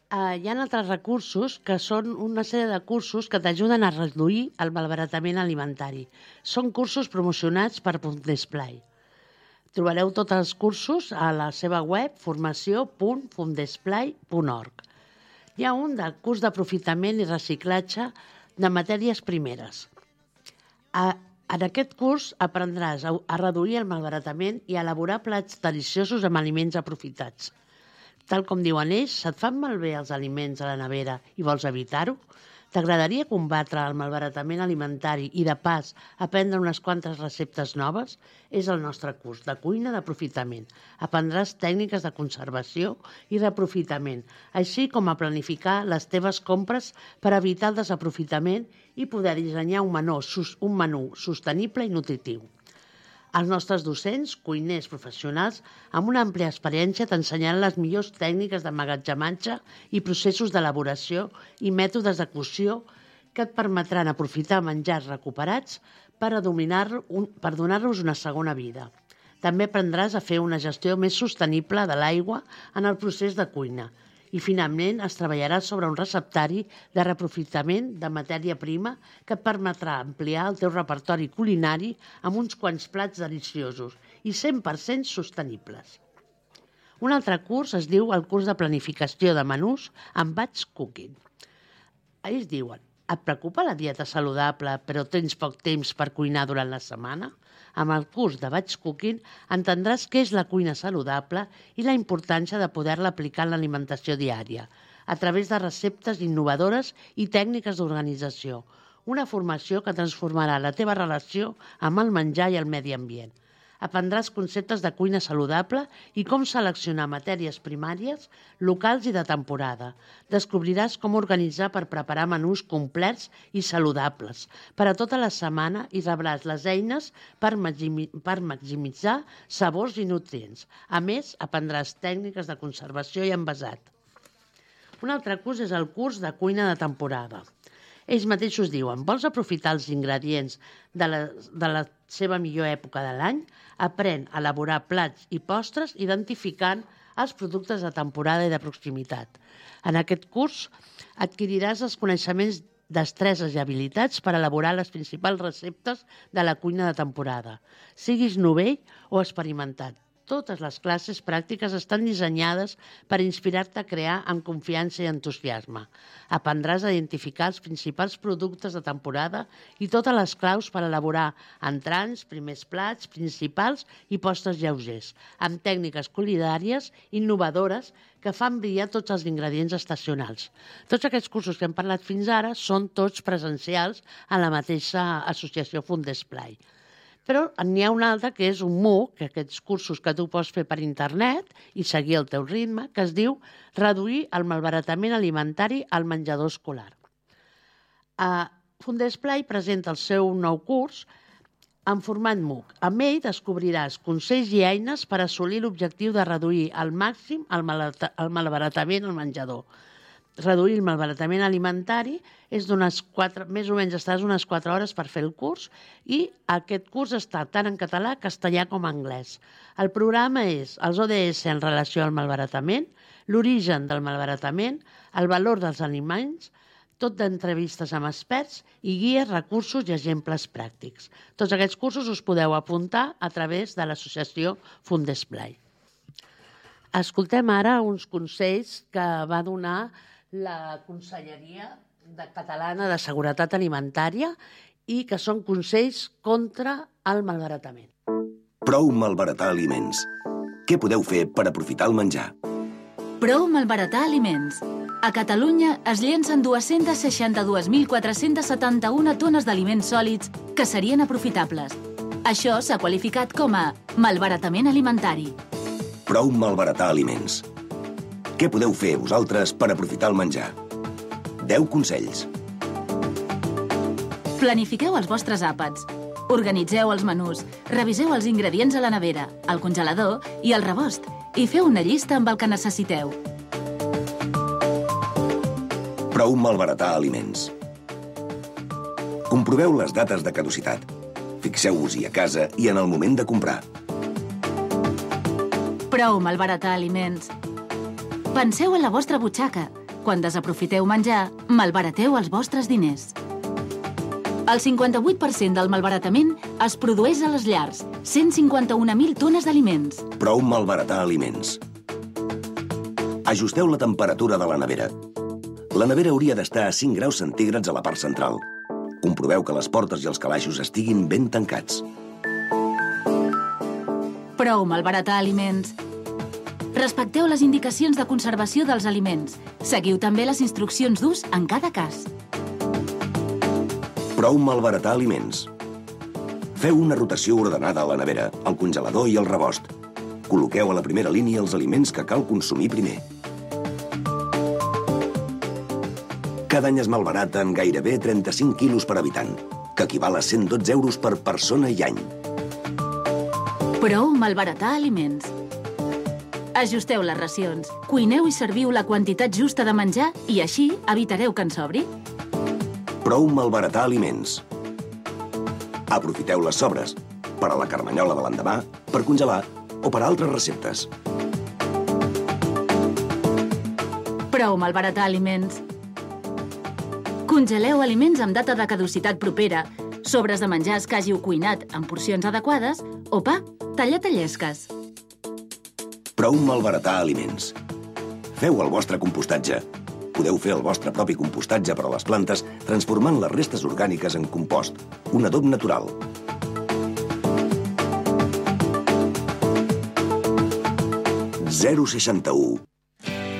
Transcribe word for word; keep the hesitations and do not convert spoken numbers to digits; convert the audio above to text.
Uh, hi ha altres recursos que són una sèrie de cursos que t'ajuden a reduir el malbaratament alimentari. Són cursos promocionats per Fundesplai. Trobareu tots els cursos a la seva web formació punt fundesplai punt org. Hi ha un del curs d'aprofitament i reciclatge de matèries primeres. A, en aquest curs aprendràs a, a reduir el malbaratament i a elaborar plats deliciosos amb aliments aprofitats. Tal com diuen ells, se't fan malbé els aliments a la nevera i vols evitar-ho? T'agradaria combatre el malbaratament alimentari i, de pas, aprendre unes quantes receptes noves? És el nostre curs de cuina d'aprofitament. Aprendràs tècniques de conservació i reaprofitament, així com a planificar les teves compres per evitar el desaprofitament i poder dissenyar un menú, un menú sostenible i nutritiu. Els nostres docents, cuiners professionals, amb una àmplia experiència t'ensenyaran les millors tècniques d'emmagatzematge i processos d'elaboració i mètodes de cocció que et permetran aprofitar menjars recuperats per, per donar-los una segona vida. També aprendràs a fer una gestió més sostenible de l'aigua en el procés de cuina. I, finalment, es treballarà sobre un receptari de reaprofitament de matèria prima que et permetrà ampliar el teu repertori culinari amb uns quants plats deliciosos i cent per cent sostenibles. Un altre curs es diu el curs de planificació de menús amb batch cooking. Ells diuen, et preocupa la dieta saludable però tens poc temps per cuinar durant la setmana? Amb el curs de batch cooking entendràs què és la cuina saludable i la importància de poder-la aplicar en l'alimentació diària, a través de receptes innovadores i tècniques d'organització. Una formació que transformarà la teva relació amb el menjar i el medi ambient. Aprendràs conceptes de cuina saludable i com seleccionar matèries primàries, locals i de temporada. Descobriràs com organitzar per preparar menús complets i saludables per a tota la setmana i rebràs les eines per maximitzar sabors i nutrients. A més, aprendràs tècniques de conservació i envasat. Un altre curs és el curs de cuina de temporada. Ells mateixos diuen, vols aprofitar els ingredients de la, de la seva millor època de l'any? Aprèn a elaborar plats i postres identificant els productes de temporada i de proximitat. En aquest curs adquiriràs els coneixements, destreses i habilitats per elaborar les principals receptes de la cuina de temporada. Siguis novell o experimentat. Totes les classes pràctiques estan dissenyades per inspirar-te a crear amb confiança i entusiasme. Aprendràs a identificar els principals productes de temporada i totes les claus per elaborar entrants, primers plats, principals i postres lleugers, amb tècniques culinàries innovadores que fan brillar tots els ingredients estacionals. Tots aquests cursos que hem parlat fins ara són tots presencials a la mateixa associació Fundesplai. Però n'hi ha un altre que és un MOOC, que aquests cursos que tu pots fer per internet i seguir el teu ritme, que es diu Reduir el malbaratament alimentari al menjador escolar. Uh, Fundesplai presenta el seu nou curs en format MOOC. Amb ell descobriràs consells i eines per assolir l'objectiu de reduir al màxim el malbaratament al menjador. Reduir el malbaratament alimentari és d'unes quatre, més o menys estaràs unes quatre hores per fer el curs i aquest curs està tant en català, castellà com anglès. El programa és els O D S en relació al malbaratament, l'origen del malbaratament, el valor dels aliments, tot d'entrevistes amb experts i guies, recursos i exemples pràctics. Tots aquests cursos us podeu apuntar a través de l'associació Fundesplai. Escoltem ara uns consells que va donar la Conselleria de Catalana de Seguretat Alimentària i que són consells contra el malbaratament. Prou malbaratar aliments. Què podeu fer per aprofitar el menjar? Prou malbaratar aliments. A Catalunya es llencen dues-centes seixanta-dues mil quatre-cents setanta-una tones d'aliments sòlids que serien aprofitables. Això s'ha qualificat com a malbaratament alimentari. Prou malbaratar aliments. Què podeu fer vosaltres per aprofitar el menjar? deu consells. Planifiqueu els vostres àpats. Organitzeu els menús. Reviseu els ingredients a la nevera, al congelador i al rebost i feu una llista amb el que necessiteu. Prou malbaratar aliments. Comproveu les dates de caducitat. Fixeu-vos-hi a casa i en el moment de comprar. Prou malbaratar aliments. Penseu en la vostra butxaca. Quan desaprofiteu menjar, malbarateu els vostres diners. El cinquanta-vuit per cent del malbaratament es produeix a les llars, cent cinquanta-un mil tones d'aliments. Prou malbaratar aliments. Ajusteu la temperatura de la nevera. La nevera hauria d'estar a cinc graus centígrads a la part central. Comproveu que les portes i els calaixos estiguin ben tancats. Prou malbaratar aliments. Respecteu les indicacions de conservació dels aliments. Seguiu també les instruccions d'ús en cada cas. Prou malbaratar aliments. Feu una rotació ordenada a la nevera, al congelador i al rebost. Col·loqueu a la primera línia els aliments que cal consumir primer. Cada any es malbaraten gairebé trenta-cinc quilos per habitant, que equival a cent dotze euros per persona i any. Prou malbaratar aliments. Ajusteu les racions, cuineu i serviu la quantitat justa de menjar i així evitareu que en sobri. Prou malbaratar aliments. Aprofiteu les sobres per a la carmanyola de l'endemà, per congelar o per a altres receptes. Prou malbaratar aliments. Congeleu aliments amb data de caducitat propera, sobres de menjars que hàgiu cuinat en porcions adequades o pa tallat a llesques. Prou malbaratar aliments. Feu el vostre compostatge. Podeu fer el vostre propi compostatge per a les plantes transformant les restes orgàniques en compost, un adob natural. zero seixanta-u